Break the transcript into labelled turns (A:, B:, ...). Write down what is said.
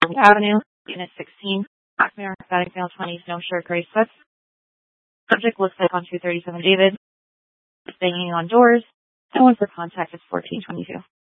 A: Avenue, Unit 16, Acmere, static male 20, no shirt, gray sweats. Subject looks like on 237 David. Banging on doors. No one for contact is 1422.